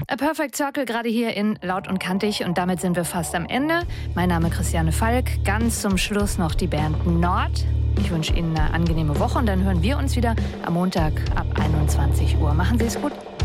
A Perfect Circle gerade hier in Laut und Kantig und damit sind wir fast am Ende. Mein Name ist Christiane Falk. Ganz zum Schluss noch die Band Nord. Ich wünsche Ihnen eine angenehme Woche und dann hören wir uns wieder am Montag ab 21 Uhr. Machen Sie es gut.